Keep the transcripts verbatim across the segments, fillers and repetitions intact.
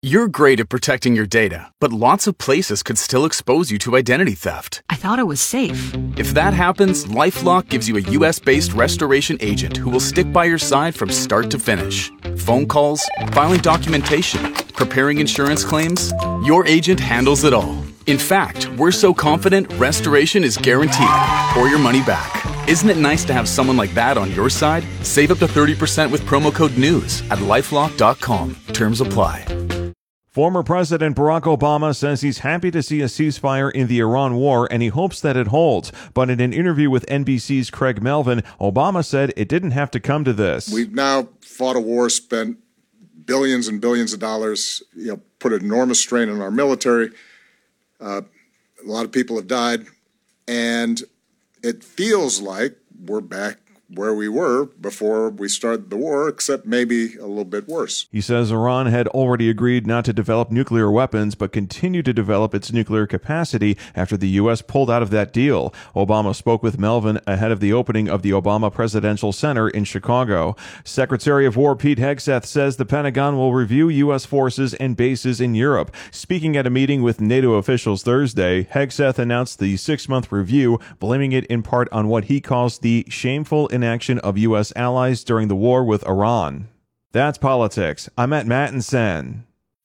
You're great at protecting your data, but lots of places could still expose you to identity theft. I thought it was safe. If that happens, LifeLock gives you a U S-based restoration agent who will stick by your side from start to finish. Phone calls, filing documentation, preparing insurance claims, your agent handles it all. In fact, we're so confident restoration is guaranteed or your money back. Isn't it nice to have someone like that on your side? Save up to thirty percent with promo code NEWS at lifelock dot com. Terms apply. Former President Barack Obama says he's happy to see a ceasefire in the Iran war and he hopes that it holds. But in an interview with N B C's Craig Melvin, Obama said it didn't have to come to this. We've now fought a war, spent billions and billions of dollars, you know, put an enormous strain on our military. Uh, a lot of people have died, and it feels like we're back where we were before we started the war, except maybe a little bit worse. He says Iran had already agreed not to develop nuclear weapons, but continued to develop its nuclear capacity after the U S pulled out of that deal. Obama spoke with Melvin ahead of the opening of the Obama Presidential Center in Chicago. Secretary of War Pete Hegseth says the Pentagon will review U S forces and bases in Europe. Speaking at a meeting with NATO officials Thursday, Hegseth announced the six-month review, blaming it in part on what he calls the shameful inaction of U S allies during the war with Iran. That's politics. I'm at Matt and Sen.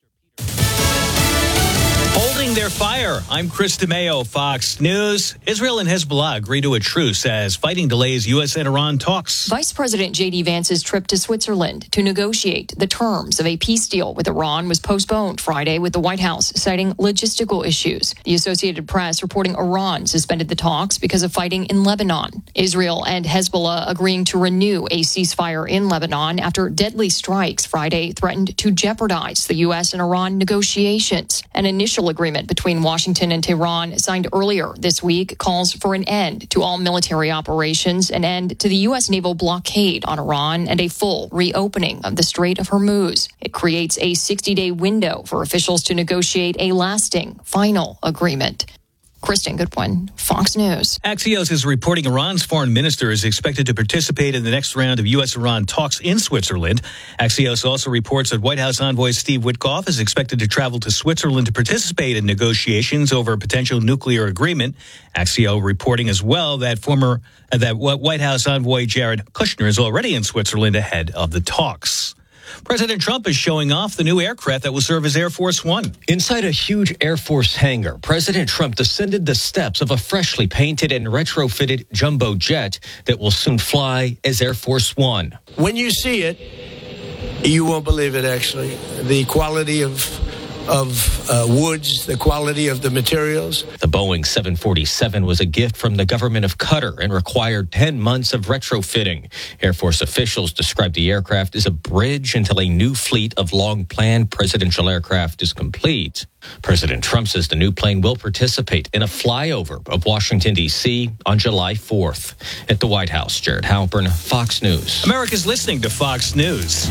Holding their fire. I'm Chris DeMeo, Fox News. Israel and Hezbollah agree to a truce as fighting delays U S and Iran talks. Vice President J D Vance's trip to Switzerland to negotiate the terms of a peace deal with Iran was postponed Friday, with the White House citing logistical issues. The Associated Press reporting Iran suspended the talks because of fighting in Lebanon. Israel and Hezbollah agreeing to renew a ceasefire in Lebanon after deadly strikes Friday threatened to jeopardize the U S and Iran negotiations. An initial agreement between Washington and Tehran signed earlier this week calls for an end to all military operations, an end to the U S naval blockade on Iran, and a full reopening of the Strait of Hormuz. It creates a sixty-day window for officials to negotiate a lasting, final agreement. Kristen Goodwin, Fox News. Axios is reporting Iran's foreign minister is expected to participate in the next round of U S Iran talks in Switzerland. Axios also reports that White House envoy Steve Witkoff is expected to travel to Switzerland to participate in negotiations over a potential nuclear agreement. Axios reporting as well that former uh, that White House envoy Jared Kushner is already in Switzerland ahead of the talks. President Trump is showing off the new aircraft that will serve as Air Force One. Inside a huge Air Force hangar, President Trump descended the steps of a freshly painted and retrofitted jumbo jet that will soon fly as Air Force One. When you see it, you won't believe it, actually. The quality of of uh, woods, the quality of the materials. The Boeing seven forty-seven was a gift from the government of Qatar and required ten months of retrofitting. Air Force officials described the aircraft as a bridge until a new fleet of long-planned presidential aircraft is complete. President Trump says the new plane will participate in a flyover of Washington, D C on July fourth. At the White House, Jared Halpern, Fox News. America's listening to Fox News.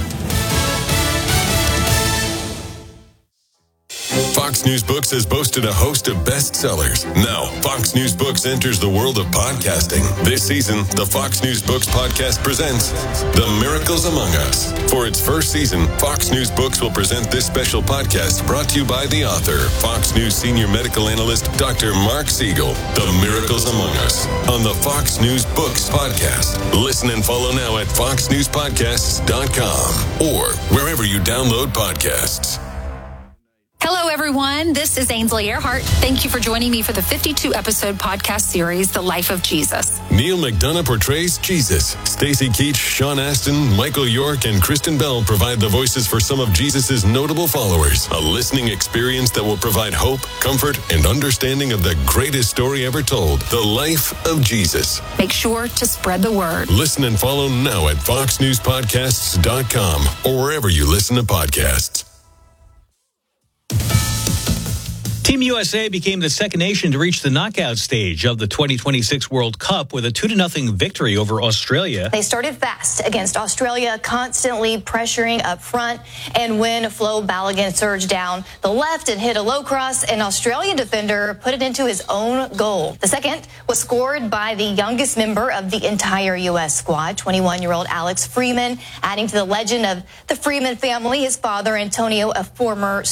Fox News Books has boasted a host of bestsellers. Now, Fox News Books enters the world of podcasting. This season, the Fox News Books podcast presents The Miracles Among Us. For its first season, Fox News Books will present this special podcast brought to you by the author, Fox News senior medical analyst, Doctor Mark Siegel. The Miracles Among Us on the Fox News Books podcast. Listen and follow now at fox news podcasts dot com or wherever you download podcasts. Hello, everyone. This is Ainsley Earhart. Thank you for joining me for the fifty-two episode podcast series, The Life of Jesus. Neil McDonough portrays Jesus. Stacey Keach, Sean Astin, Michael York, and Kristen Bell provide the voices for some of Jesus' notable followers. A listening experience that will provide hope, comfort, and understanding of the greatest story ever told, The Life of Jesus. Make sure to spread the word. Listen and follow now at fox news podcasts dot com or wherever you listen to podcasts. Team U S A became the second nation to reach the knockout stage of the twenty twenty-six World Cup with a two to nothing victory over Australia. They started fast against Australia, constantly pressuring up front. And when Flo Balogun surged down the left and hit a low cross, an Australian defender put it into his own goal. The second was scored by the youngest member of the entire U S squad, twenty-one-year-old Alex Freeman, adding to the legend of the Freeman family. His father, Antonio, a former